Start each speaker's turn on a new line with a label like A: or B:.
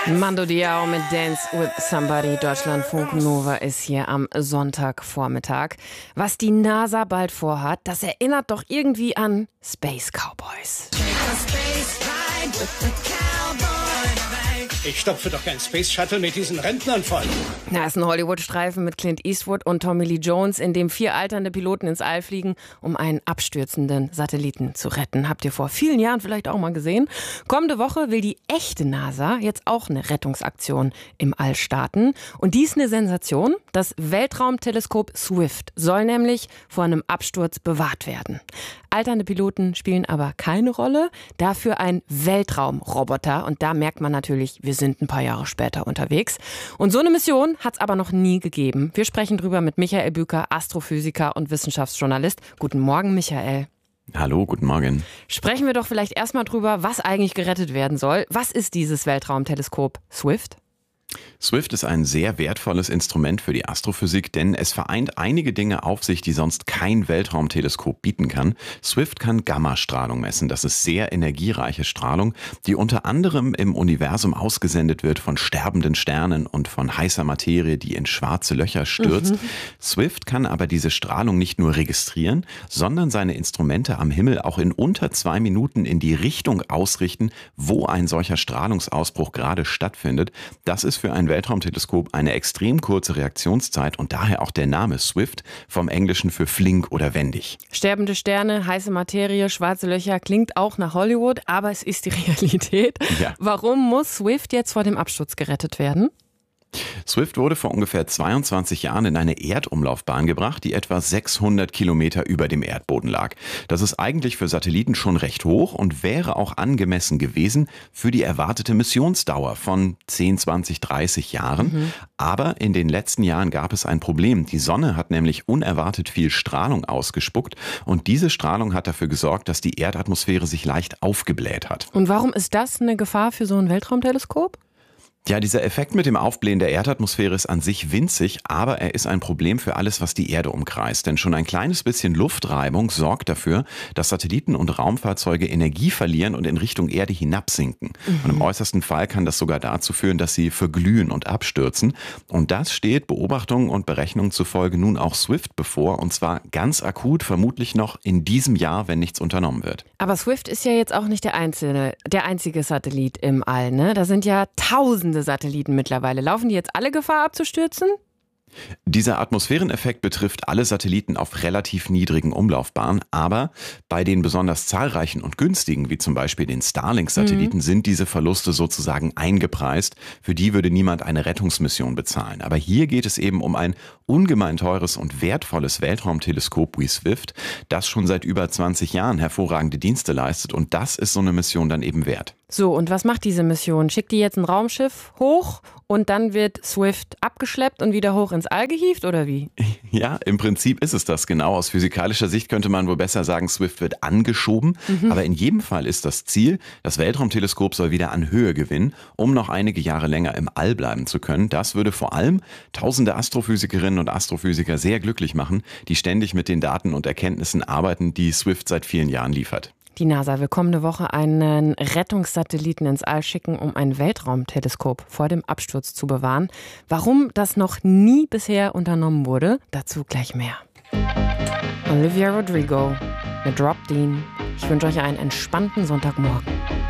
A: Mando Diao mit Dance with Somebody. Deutschlandfunk Nova ist hier am Sonntagvormittag. Was die NASA bald vorhat, das erinnert doch irgendwie an Space Cowboys.
B: Ich stopfe doch kein Space Shuttle mit diesen Rentnern voll.
A: Na, ist ein Hollywood-Streifen mit Clint Eastwood und Tommy Lee Jones, in dem 4 alternde Piloten ins All fliegen, um einen abstürzenden Satelliten zu retten. Habt ihr vor vielen Jahren vielleicht auch mal gesehen? Kommende Woche will die echte NASA jetzt auch eine Rettungsaktion im All starten. Und die ist eine Sensation. Das Weltraumteleskop Swift soll nämlich vor einem Absturz bewahrt werden. Alternde Piloten spielen aber keine Rolle, dafür ein Weltraumroboter. Und da merkt man natürlich, wir sind ein paar Jahre später unterwegs. Und so eine Mission hat es aber noch nie gegeben. Wir sprechen drüber mit Michael Büker, Astrophysiker und Wissenschaftsjournalist. Guten Morgen, Michael.
C: Hallo, guten Morgen.
A: Sprechen wir doch vielleicht erstmal drüber, was eigentlich gerettet werden soll. Was ist dieses Weltraumteleskop Swift?
C: Swift ist ein sehr wertvolles Instrument für die Astrophysik, denn es vereint einige Dinge auf sich, die sonst kein Weltraumteleskop bieten kann. Swift kann Gammastrahlung messen. Das ist sehr energiereiche Strahlung, die unter anderem im Universum ausgesendet wird von sterbenden Sternen und von heißer Materie, die in schwarze Löcher stürzt. Swift kann aber diese Strahlung nicht nur registrieren, sondern seine Instrumente am Himmel auch in unter 2 Minuten in die Richtung ausrichten, wo ein solcher Strahlungsausbruch gerade stattfindet. Das ist für ein Weltraumteleskop eine extrem kurze Reaktionszeit und daher auch der Name Swift, vom Englischen für flink oder wendig.
A: Sterbende Sterne, heiße Materie, schwarze Löcher, klingt auch nach Hollywood, aber es ist die Realität.
C: Ja.
A: Warum muss Swift jetzt vor dem Absturz gerettet werden?
C: Swift wurde vor ungefähr 22 Jahren in eine Erdumlaufbahn gebracht, die etwa 600 Kilometer über dem Erdboden lag. Das ist eigentlich für Satelliten schon recht hoch und wäre auch angemessen gewesen für die erwartete Missionsdauer von 10, 20, 30 Jahren. Aber in den letzten Jahren gab es ein Problem. Die Sonne hat nämlich unerwartet viel Strahlung ausgespuckt und diese Strahlung hat dafür gesorgt, dass die Erdatmosphäre sich leicht aufgebläht hat.
A: Und warum ist das eine Gefahr für so ein Weltraumteleskop?
C: Ja, dieser Effekt mit dem Aufblähen der Erdatmosphäre ist an sich winzig, aber er ist ein Problem für alles, was die Erde umkreist. Denn schon ein kleines bisschen Luftreibung sorgt dafür, dass Satelliten und Raumfahrzeuge Energie verlieren und in Richtung Erde hinabsinken. Und im äußersten Fall kann das sogar dazu führen, dass sie verglühen und abstürzen. Und das steht Beobachtungen und Berechnungen zufolge nun auch Swift bevor. Und zwar ganz akut, vermutlich noch in diesem Jahr, wenn nichts unternommen wird.
A: Aber Swift ist ja jetzt auch nicht der einzige Satellit im All, ne? Da sind ja Tausende Satelliten mittlerweile. Laufen die jetzt alle Gefahr abzustürzen?
C: Dieser Atmosphäreneffekt betrifft alle Satelliten auf relativ niedrigen Umlaufbahnen, aber bei den besonders zahlreichen und günstigen, wie zum Beispiel den Starlink-Satelliten, sind diese Verluste sozusagen eingepreist. Für die würde niemand eine Rettungsmission bezahlen. Aber hier geht es eben um ein ungemein teures und wertvolles Weltraumteleskop wie Swift, das schon seit über 20 Jahren hervorragende Dienste leistet und das ist so eine Mission dann eben wert.
A: So, und was macht diese Mission? Schickt die jetzt ein Raumschiff hoch und dann wird Swift abgeschleppt und wieder hoch ins All gehievt oder wie?
C: Ja, im Prinzip ist es das genau. Aus physikalischer Sicht könnte man wohl besser sagen, Swift wird angeschoben. Aber in jedem Fall ist das Ziel, das Weltraumteleskop soll wieder an Höhe gewinnen, um noch einige Jahre länger im All bleiben zu können. Das würde vor allem tausende Astrophysikerinnen und Astrophysiker sehr glücklich machen, die ständig mit den Daten und Erkenntnissen arbeiten, die Swift seit vielen Jahren liefert.
A: Die NASA will kommende Woche einen Rettungssatelliten ins All schicken, um ein Weltraumteleskop vor dem Absturz zu bewahren. Warum das noch nie bisher unternommen wurde, dazu gleich mehr. Olivia Rodrigo mit Drop Dean. Ich wünsche euch einen entspannten Sonntagmorgen.